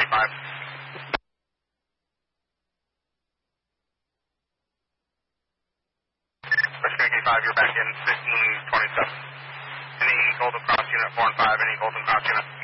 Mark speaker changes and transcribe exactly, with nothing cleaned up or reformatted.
Speaker 1: twenty-five. Whiskey Yankee five, you're back in fifteen twenty-seven. Any Golden Cross unit four and five, any Golden Cross unit?